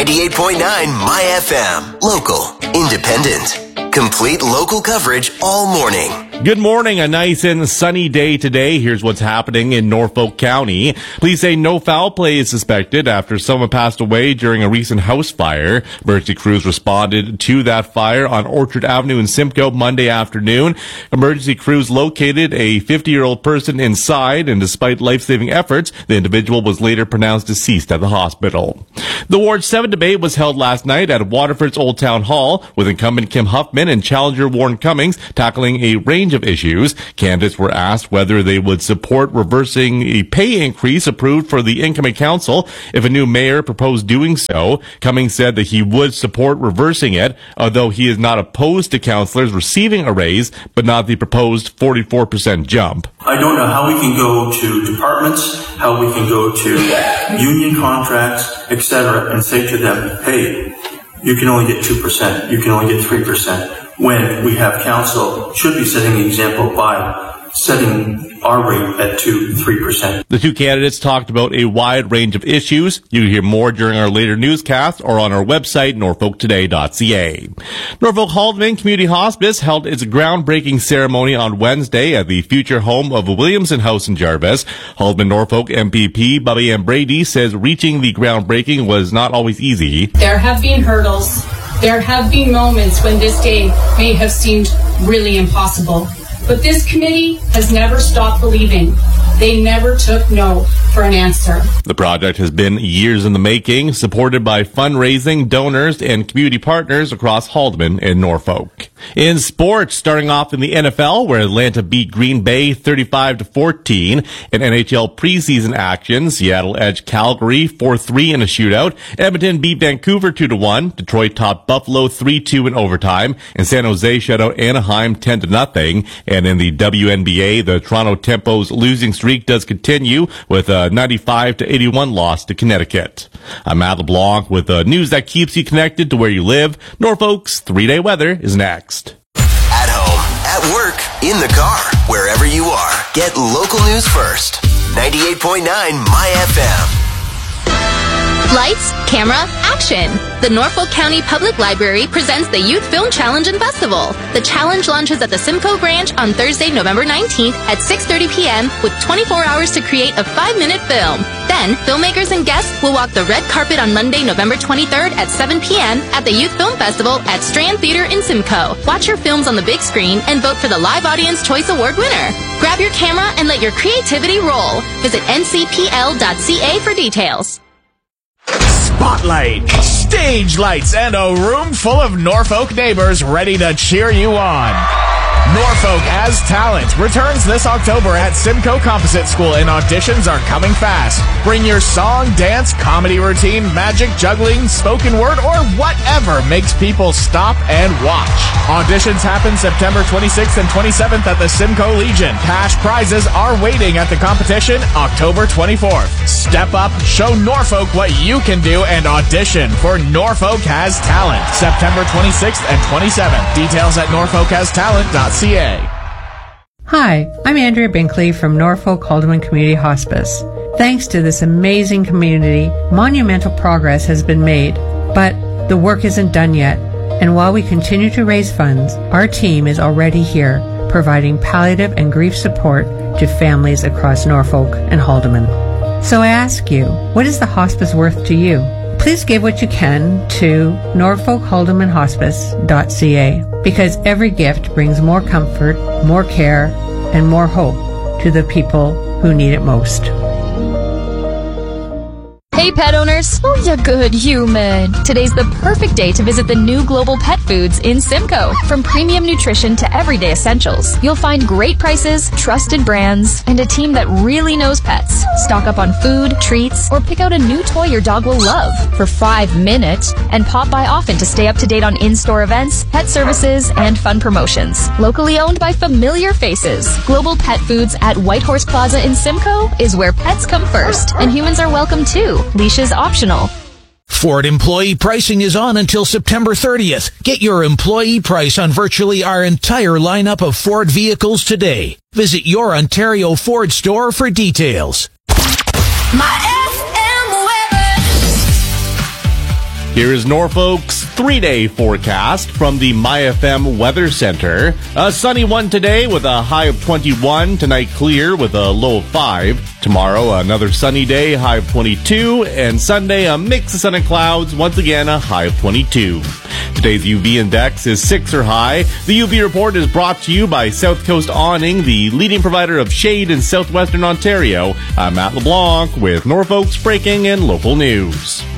98.9 My FM. Local, independent, complete local coverage all morning. Good morning. A nice and sunny day today. Here's what's happening in Norfolk County. Police say no foul play is suspected after someone passed away during a recent house fire. Emergency crews responded to that fire on Orchard Avenue in Simcoe Monday afternoon. Emergency crews located a 50-year-old person inside, and despite life-saving efforts, the individual was later pronounced deceased at the hospital. The Ward 7 debate was held last night at Waterford's Old Town Hall, with incumbent Kim Huffman and challenger Warren Cummings tackling a range of issues. Candidates were asked whether they would support reversing a pay increase approved for the incoming council if a new mayor proposed doing so. Cummings said that he would support reversing it, although he is not opposed to councillors receiving a raise, but not the proposed 44% jump. I don't know how we can go to departments, how we can go to union contracts, etc., and say to them, hey, you can only get 2%, you can only get 3%, when we have council should be setting the example by setting our rate at 2-3%. The two candidates talked about a wide range of issues. You can hear more during our later newscast or on our website, norfolktoday.ca. Norfolk Haldeman Community Hospice held its groundbreaking ceremony on Wednesday at the future home of Williamson House in Jarvis. Haldeman Norfolk MPP Bobby Ann Brady says reaching the groundbreaking was not always easy. There have been hurdles. There have been moments when this day may have seemed really impossible. But this committee has never stopped believing. They never took no for an answer. The project has been years in the making, supported by fundraising, donors, and community partners across Haldeman and Norfolk. In sports, starting off in the NFL, where Atlanta beat Green Bay 35-14. In NHL preseason action, Seattle edged Calgary 4-3 in a shootout. Edmonton beat Vancouver 2-1. Detroit topped Buffalo 3-2 in overtime. And San Jose shut out Anaheim 10-0. And in the WNBA, the Toronto Tempo's losing streak does continue with a 95-81 loss to Connecticut. I'm Matt LeBlanc with news that keeps you connected to where you live. Norfolk's 3-day weather is next. At home, at work, in the car, wherever you are, get local news first. 98.9 My FM. Lights, camera, action! The Norfolk County Public Library presents the Youth Film Challenge and Festival. The challenge launches at the Simcoe Branch on Thursday, November 19th at 6:30 p.m. with 24 hours to create a 5-minute film. Then, filmmakers and guests will walk the red carpet on Monday, November 23rd at 7 p.m. at the Youth Film Festival at Strand Theater in Simcoe. Watch your films on the big screen and vote for the Live Audience Choice Award winner. Grab your camera and let your creativity roll. Visit ncpl.ca for details. Spotlight, stage lights, and a room full of Norfolk neighbors ready to cheer you on. Norfolk Has Talent returns this October at Simcoe Composite School, and auditions are coming fast. Bring your song, dance, comedy routine, magic, juggling, spoken word, or whatever makes people stop and watch. Auditions happen September 26th and 27th at the Simcoe Legion. Cash prizes are waiting at the competition October 24th. Step up, show Norfolk what you can do, and audition for Norfolk Has Talent, September 26th and 27th. Details at norfolkhastalent.ca. Hi, I'm Andrea Binkley from Norfolk Haldeman Community Hospice. Thanks to this amazing community, monumental progress has been made, but the work isn't done yet. And while we continue to raise funds, our team is already here, providing palliative and grief support to families across Norfolk and Haldeman. So I ask you, what is the hospice worth to you? Please give what you can to norfolkhaldemanhospice.ca, because every gift brings more comfort, more care, and more hope to the people who need it most. Hey pet owners, oh you good human. Today's the perfect day to visit the new Global Pet Foods in Simcoe. From premium nutrition to everyday essentials, you'll find great prices, trusted brands, and a team that really knows pets. Stock up on food, treats, or pick out a new toy your dog will love for 5 minutes, and pop by often to stay up to date on in-store events, pet services, and fun promotions. Locally owned by familiar faces, Global Pet Foods at Whitehorse Plaza in Simcoe is where pets come first, and humans are welcome too. Leashes optional. Ford employee pricing is on until September 30th. Get your employee price on virtually our entire lineup of Ford vehicles today. Visit your Ontario Ford store for details. My FM weather. Here is Norfolk's 3-day forecast from the MyFM Weather Center. A sunny one today with a high of 21. Tonight clear with a low of 5. Tomorrow another sunny day, high of 22. And Sunday a mix of sun and clouds. Once again a high of 22. Today's UV index is 6 or high. The UV report is brought to you by South Coast Awning, the leading provider of shade in southwestern Ontario. I'm Matt LeBlanc with Norfolk's breaking and local news.